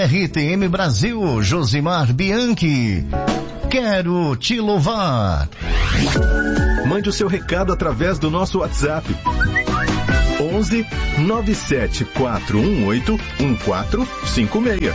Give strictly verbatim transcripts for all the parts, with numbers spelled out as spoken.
R T M Brasil, Josimar Bianchi. Quero te louvar. Mande o seu recado através do nosso WhatsApp. onze nove sete quatro um oito um quatro cinco seis.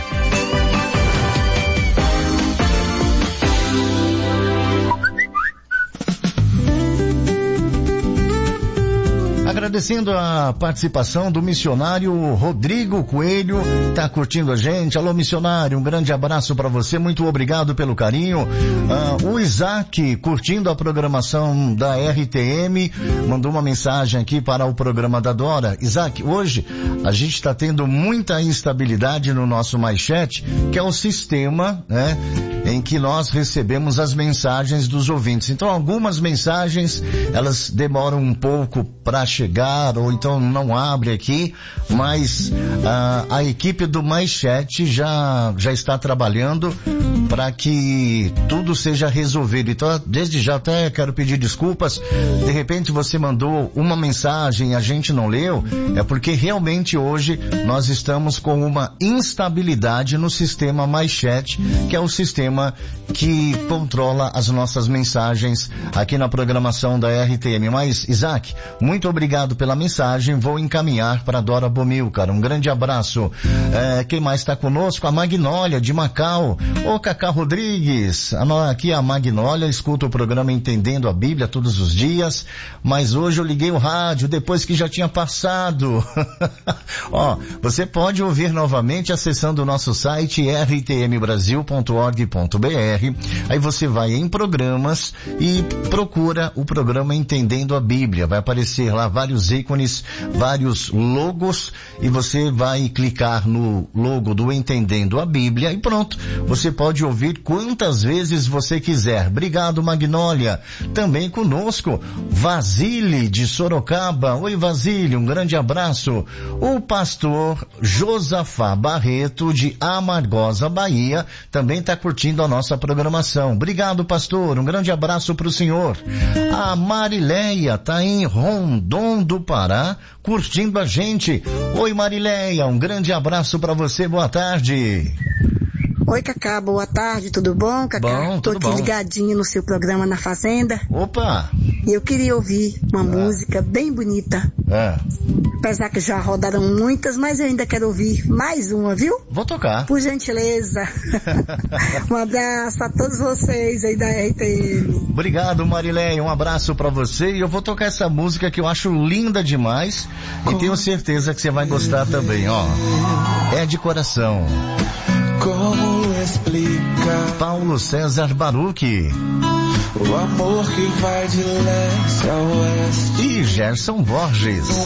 Agradecendo a participação do missionário Rodrigo Coelho, tá curtindo a gente. Alô, missionário, um grande abraço para você, muito obrigado pelo carinho. Ah, o Isaac, curtindo a programação da R T M, mandou uma mensagem aqui para o programa da Dora. Isaac, hoje a gente está tendo muita instabilidade no nosso MyChat, que é o sistema, né, em que nós recebemos as mensagens dos ouvintes. Então, algumas mensagens, elas demoram um pouco para chegar, ou então não abre aqui, mas ah, a equipe do MyChat já, já está trabalhando para que tudo seja resolvido. Então, desde já até quero pedir desculpas. De repente você mandou uma mensagem e a gente não leu, é porque realmente hoje nós estamos com uma instabilidade no sistema MyChat, que é o sistema que controla as nossas mensagens aqui na programação da R T M. Mas, Isaac, muito obrigado pela mensagem, vou encaminhar para Dora Bomilcar. Um grande abraço. É, quem mais está conosco? A Magnólia de Macau. Ô, Cacá Rodrigues, aqui a Magnólia escuta o programa Entendendo a Bíblia todos os dias, mas hoje eu liguei o rádio depois que já tinha passado. Ó, você pode ouvir novamente acessando o nosso site r t m brasil ponto org ponto b r. Aí você vai em programas e procura o programa Entendendo a Bíblia. Vai aparecer lá vários ícones, vários logos, e você vai clicar no logo do Entendendo a Bíblia e pronto. Você pode ouvir quantas vezes você quiser. Obrigado, Magnólia. Também conosco, Vasile de Sorocaba. Oi, Vasile, um grande abraço. O pastor Josafá Barreto de Amargosa, Bahia, também está curtindo a nossa programação. Obrigado, pastor. Um grande abraço para o senhor. A Marileia está em Rondon do Pará, curtindo a gente. Oi, Marileia, um grande abraço para você. Boa tarde. Oi, Cacá, boa tarde, tudo bom, Cacá? Bom, Tô tudo aqui bom. ligadinho no seu programa Na Fazenda. Opa! E eu queria ouvir uma Ah. música bem bonita. É. Apesar que já rodaram muitas, mas eu ainda quero ouvir mais uma, viu? Vou tocar. Por gentileza. Um abraço a todos vocês aí da R T M. Obrigado, Marileia, um abraço pra você, e eu vou tocar essa música que eu acho linda demais e tenho certeza que você vai gostar também, ó. É de coração. Como explicar Paulo César Baruch o amor que vai de leste a oeste? e Gerson Borges.